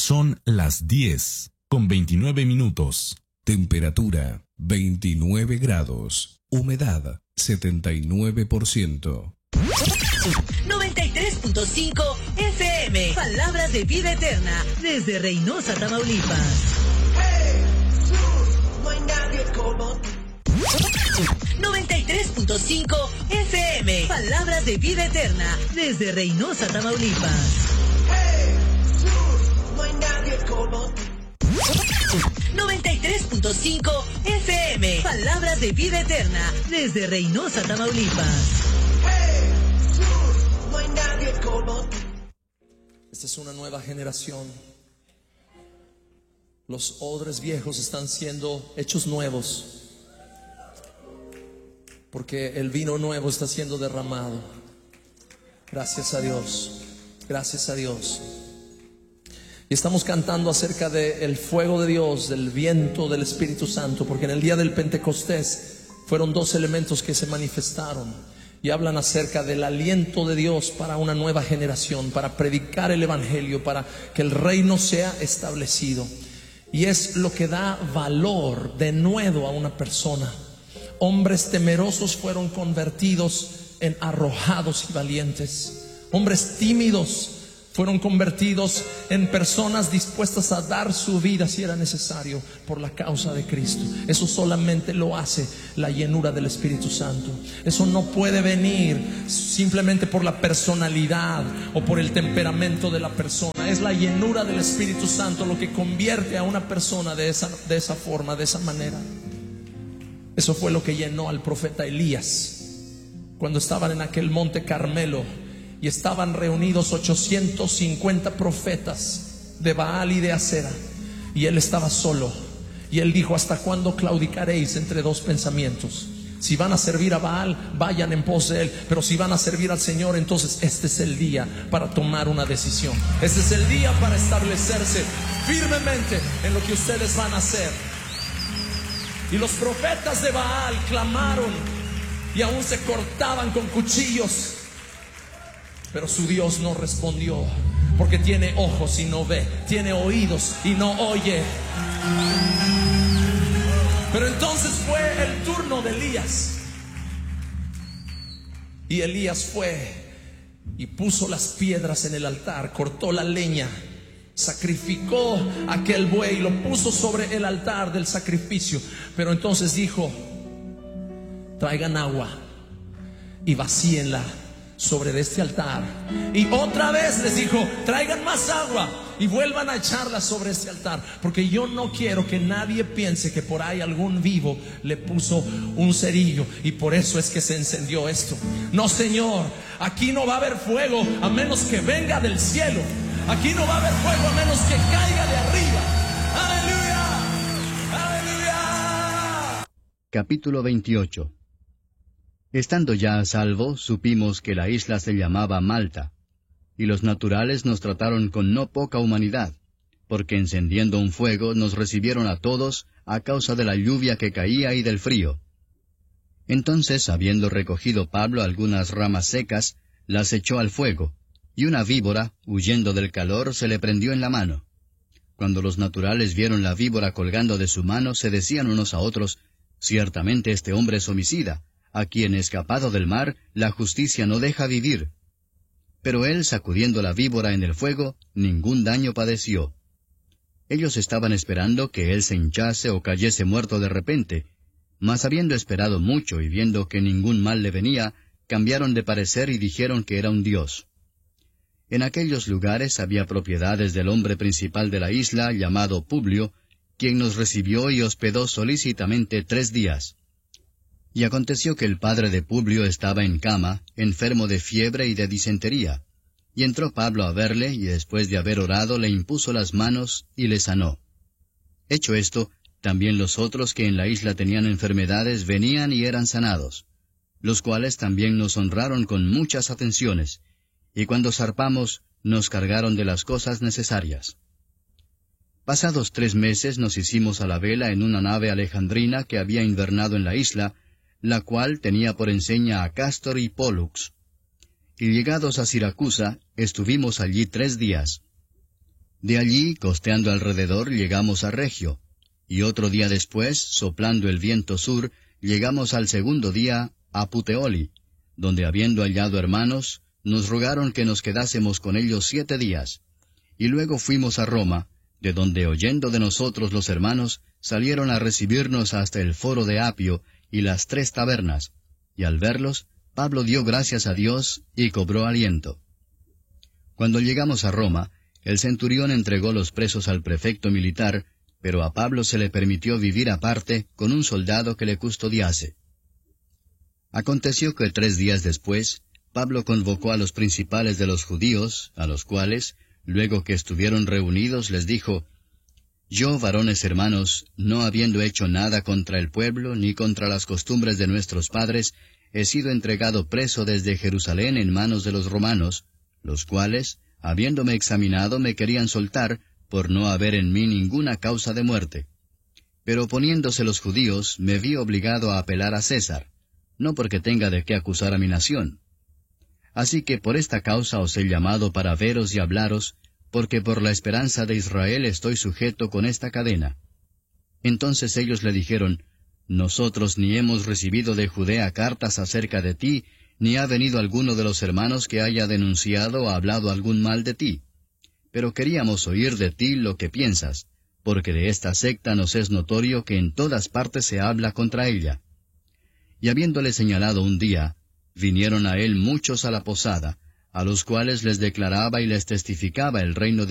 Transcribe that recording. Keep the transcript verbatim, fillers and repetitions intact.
Son las diez con veintinueve minutos. Temperatura veintinueve grados. Humedad setenta y nueve por ciento. noventa y tres punto cinco F M. Palabras de vida eterna. Desde Reynosa, Tamaulipas. noventa y tres punto cinco F M. Palabras de vida eterna. Desde Reynosa, Tamaulipas. noventa y tres punto cinco F M. Palabras de vida eterna. Desde Reynosa, Tamaulipas. Esta es una nueva generación. Los odres viejos están siendo hechos nuevos, porque el vino nuevo está siendo derramado. Gracias a Dios. Gracias a Dios. Y estamos cantando acerca del fuego de Dios, del viento del Espíritu Santo, porque en el día del Pentecostés fueron dos elementos que se manifestaron y hablan acerca del aliento de Dios para una nueva generación, para predicar el Evangelio, para que el reino sea establecido. Y es lo que da valor de nuevo a una persona. Hombres temerosos fueron convertidos en arrojados y valientes. Hombres tímidos fueron convertidos en personas dispuestas a dar su vida si era necesario por la causa de Cristo. Eso solamente lo hace la llenura del Espíritu Santo. Eso no puede venir simplemente por la personalidad o por el temperamento de la persona. Es la llenura del Espíritu Santo lo que convierte a una persona de esa, de esa forma, de esa manera. Eso fue lo que llenó al profeta Elías cuando estaban en aquel monte Carmelo. Y estaban reunidos ochocientos cincuenta profetas de Baal y de Acera, y él estaba solo. Y él dijo: ¿hasta cuándo claudicaréis entre dos pensamientos? Si van a servir a Baal, vayan en pos de él, pero si van a servir al Señor, entonces este es el día para tomar una decisión. Este es el día para establecerse firmemente en lo que ustedes van a hacer. Y los profetas de Baal clamaron y aún se cortaban con cuchillos, pero su Dios no respondió, porque tiene ojos y no ve, tiene oídos y no oye. Pero entonces fue el turno de Elías. Y Elías fue y puso las piedras en el altar, cortó la leña, sacrificó aquel buey y lo puso sobre el altar del sacrificio. Pero entonces dijo: traigan agua y vacíenla sobre de este altar. Y otra vez les dijo: traigan más agua y vuelvan a echarla sobre este altar, porque yo no quiero que nadie piense que por ahí algún vivo le puso un cerillo y por eso es que se encendió esto. No, Señor, aquí no va a haber fuego a menos que venga del cielo. Aquí no va a haber fuego a menos que caiga de arriba. Aleluya, aleluya. Capítulo veintiocho. Estando ya a salvo, supimos que la isla se llamaba Malta, y los naturales nos trataron con no poca humanidad, porque encendiendo un fuego nos recibieron a todos a causa de la lluvia que caía y del frío. Entonces, habiendo recogido Pablo algunas ramas secas, las echó al fuego, y una víbora, huyendo del calor, se le prendió en la mano. Cuando los naturales vieron la víbora colgando de su mano, se decían unos a otros: ciertamente este hombre es homicida, a quien, escapado del mar, la justicia no deja vivir. Pero él, sacudiendo la víbora en el fuego, ningún daño padeció. Ellos estaban esperando que él se hinchase o cayese muerto de repente, mas habiendo esperado mucho y viendo que ningún mal le venía, cambiaron de parecer y dijeron que era un dios. En aquellos lugares había propiedades del hombre principal de la isla, llamado Publio, quien nos recibió y hospedó solícitamente tres días. Y aconteció que el padre de Publio estaba en cama, enfermo de fiebre y de disentería. Y entró Pablo a verle, y después de haber orado le impuso las manos y le sanó. Hecho esto, también los otros que en la isla tenían enfermedades venían y eran sanados, los cuales también nos honraron con muchas atenciones, y cuando zarpamos nos cargaron de las cosas necesarias. Pasados tres meses nos hicimos a la vela en una nave alejandrina que había invernado en la isla, la cual tenía por enseña a Cástor y Pólux. Y llegados a Siracusa, estuvimos allí tres días. De allí, costeando alrededor, llegamos a Regio, y otro día después, soplando el viento sur, llegamos al segundo día a Puteoli, donde habiendo hallado hermanos, nos rogaron que nos quedásemos con ellos siete días. Y luego fuimos a Roma, de donde oyendo de nosotros los hermanos, salieron a recibirnos hasta el foro de Apio y las tres tabernas, y al verlos, Pablo dio gracias a Dios y cobró aliento. Cuando llegamos a Roma, el centurión entregó los presos al prefecto militar, pero a Pablo se le permitió vivir aparte con un soldado que le custodiase. Aconteció que tres días después, Pablo convocó a los principales de los judíos, a los cuales, luego que estuvieron reunidos, les dijo, «Yo, varones hermanos, no habiendo hecho nada contra el pueblo, ni contra las costumbres de nuestros padres, he sido entregado preso desde Jerusalén en manos de los romanos, los cuales, habiéndome examinado, me querían soltar, por no haber en mí ninguna causa de muerte. Pero poniéndose los judíos, me vi obligado a apelar a César, no porque tenga de qué acusar a mi nación. Así que por esta causa os he llamado para veros y hablaros, porque por la esperanza de Israel estoy sujeto con esta cadena». Entonces ellos le dijeron, «Nosotros ni hemos recibido de Judea cartas acerca de ti, ni ha venido alguno de los hermanos que haya denunciado o hablado algún mal de ti. Pero queríamos oír de ti lo que piensas, porque de esta secta nos es notorio que en todas partes se habla contra ella». Y habiéndole señalado un día, vinieron a él muchos a la posada, a los cuales les declaraba y les testificaba el reino de